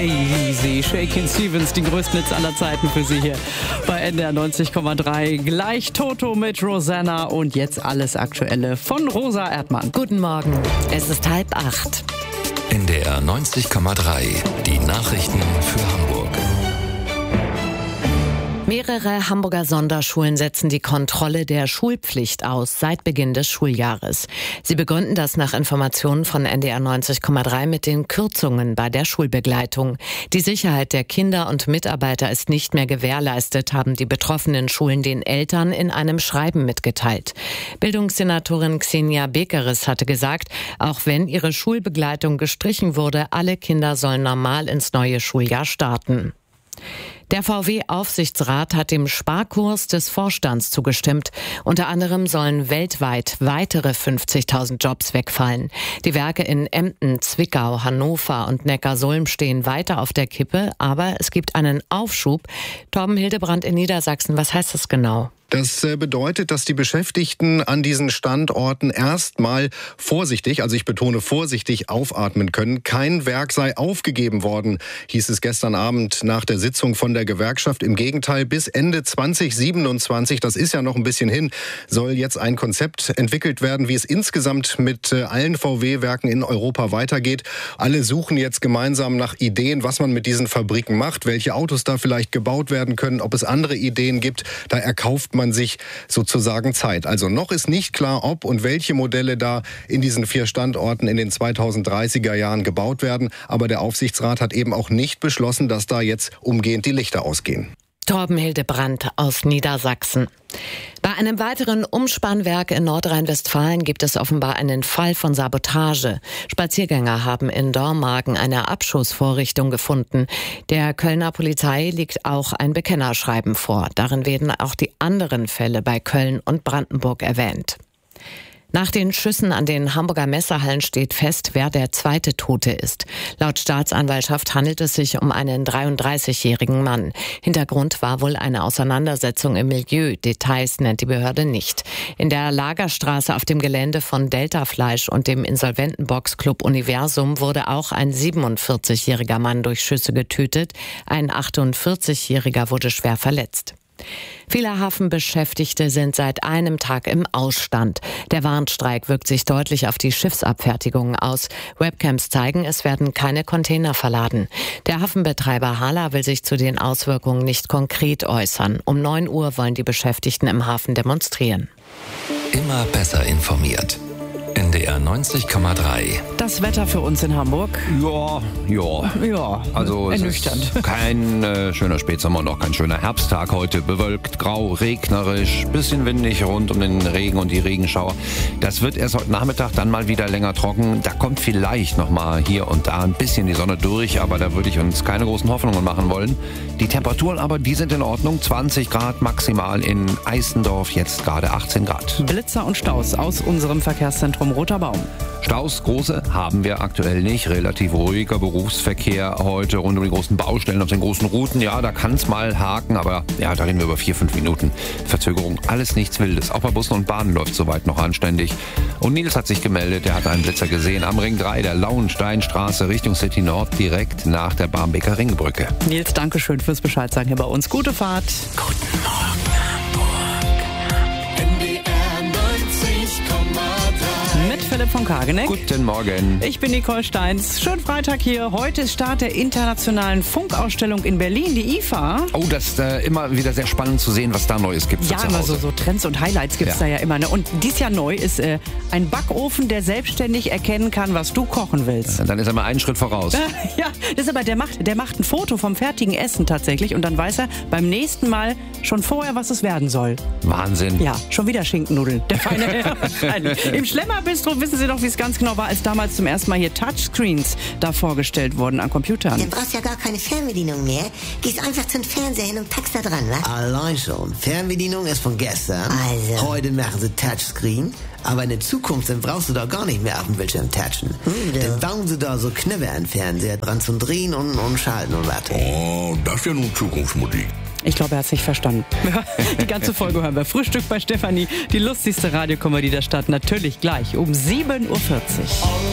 Crazy. Shakin' Stevens, die größten Hits aller Zeiten für Sie hier bei NDR 90,3. Gleich Toto mit Rosanna und jetzt alles Aktuelle von Rosa Erdmann. Guten Morgen, es ist 7:30. NDR 90,3, die Nachrichten für Hamburg. Mehrere Hamburger Sonderschulen setzen die Kontrolle der Schulpflicht aus seit Beginn des Schuljahres. Sie begründen das nach Informationen von NDR 90,3 mit den Kürzungen bei der Schulbegleitung. Die Sicherheit der Kinder und Mitarbeiter ist nicht mehr gewährleistet, haben die betroffenen Schulen den Eltern in einem Schreiben mitgeteilt. Bildungssenatorin Xenia Bekeres hatte gesagt, auch wenn ihre Schulbegleitung gestrichen wurde, alle Kinder sollen normal ins neue Schuljahr starten. Der VW-Aufsichtsrat hat dem Sparkurs des Vorstands zugestimmt. Unter anderem sollen weltweit weitere 50.000 Jobs wegfallen. Die Werke in Emden, Zwickau, Hannover und Neckarsulm stehen weiter auf der Kippe, aber es gibt einen Aufschub. Torben Hildebrand in Niedersachsen, was heißt das genau? Das bedeutet, dass die Beschäftigten an diesen Standorten erstmal vorsichtig, also ich betone vorsichtig, aufatmen können. Kein Werk sei aufgegeben worden, hieß es gestern Abend nach der Sitzung von der Gewerkschaft. Im Gegenteil, bis Ende 2027, das ist ja noch ein bisschen hin, soll jetzt ein Konzept entwickelt werden, wie es insgesamt mit allen VW-Werken in Europa weitergeht. Alle suchen jetzt gemeinsam nach Ideen, was man mit diesen Fabriken macht, welche Autos da vielleicht gebaut werden können, ob es andere Ideen gibt. Da erkauft man sich sozusagen Zeit. Also noch ist nicht klar, ob und welche Modelle da in diesen 4 Standorten in den 2030er Jahren gebaut werden. Aber der Aufsichtsrat hat eben auch nicht beschlossen, dass da jetzt umgehend die Lichter ausgehen. Torben Hildebrand aus Niedersachsen. Bei einem weiteren Umspannwerk in Nordrhein-Westfalen gibt es offenbar einen Fall von Sabotage. Spaziergänger haben in Dormagen eine Abschussvorrichtung gefunden. Der Kölner Polizei liegt auch ein Bekennerschreiben vor. Darin werden auch die anderen Fälle bei Köln und Brandenburg erwähnt. Nach den Schüssen an den Hamburger Messehallen steht fest, wer der zweite Tote ist. Laut Staatsanwaltschaft handelt es sich um einen 33-jährigen Mann. Hintergrund war wohl eine Auseinandersetzung im Milieu. Details nennt die Behörde nicht. In der Lagerstraße auf dem Gelände von Delta Fleisch und dem insolventen Boxclub Universum wurde auch ein 47-jähriger Mann durch Schüsse getötet. Ein 48-jähriger wurde schwer verletzt. Viele Hafenbeschäftigte sind seit einem Tag im Ausstand. Der Warnstreik wirkt sich deutlich auf die Schiffsabfertigungen aus. Webcams zeigen, es werden keine Container verladen. Der Hafenbetreiber Hala will sich zu den Auswirkungen nicht konkret äußern. Um 9 Uhr wollen die Beschäftigten im Hafen demonstrieren. Immer besser informiert. NDR 90,3. Das Wetter für uns in Hamburg? Ja. Also es ernüchternd. ist kein schöner Spätsommer und auch kein schöner Herbsttag heute. Bewölkt, grau, regnerisch, bisschen windig rund um den Regen und die Regenschauer. Das wird erst heute Nachmittag dann mal wieder länger trocken. Da kommt vielleicht noch mal hier und da ein bisschen die Sonne durch, aber da würde ich uns keine großen Hoffnungen machen wollen. Die Temperaturen aber, die sind in Ordnung. 20 Grad maximal in Eisendorf, jetzt gerade 18 Grad. Blitzer und Staus aus unserem Verkehrszentrum Roter Baum. Staus, große, haben wir aktuell nicht. Relativ ruhiger Berufsverkehr heute rund um die großen Baustellen auf den großen Routen. Ja, da kann es mal haken, aber ja, da reden wir über 4-5 Minuten Verzögerung. Alles nichts Wildes. Auch bei Bussen und Bahnen läuft soweit noch anständig. Und Nils hat sich gemeldet, der hat einen Blitzer gesehen am Ring 3 der Lauensteinstraße Richtung City Nord, direkt nach der Barmbeker Ringbrücke. Nils, danke schön fürs Bescheid sagen hier bei uns. Gute Fahrt. Guten Morgen, Hamburg. NDR 90,3. Mit Philipp von Kageneck. Guten Morgen. Ich bin Nicole Steins. Schönen Freitag hier. Heute ist Start der internationalen Funkausstellung in Berlin, die IFA. Oh, das ist immer wieder sehr spannend zu sehen, was da Neues gibt. Ja, immer so Trends und Highlights gibt's da ja immer. Ne? Und dies Jahr neu ist ein Backofen, der selbstständig erkennen kann, was du kochen willst. Dann ist er mal einen Schritt voraus. Ja, das ist aber, der macht ein Foto vom fertigen Essen tatsächlich und dann weiß er beim nächsten Mal schon vorher, was es werden soll. Wahnsinn. Ja, schon wieder Schinkennudeln. Der feine Herr. Im Schlemmerbistro wissen Sie doch, wie es ganz genau war, als damals zum ersten Mal hier Touchscreens da vorgestellt wurden an Computern. Dann brauchst du ja gar keine Fernbedienung mehr. Gehst einfach zum Fernseher hin und packst da dran, was? Allein schon. Fernbedienung ist von gestern. Also. Heute machen sie Touchscreen. Aber in der Zukunft, dann brauchst du da gar nicht mehr auf dem Bildschirm touchen. Dann bauen sie da so Knöpfe an den Fernseher dran zum Drehen und Schalten und was. Oh, das ist ja nun Zukunftsmusik. Ich glaube, er hat es nicht verstanden. Die ganze Folge hören wir. Frühstück bei Stefanie, die lustigste Radiokomödie der Stadt. Natürlich gleich um 7.40 Uhr.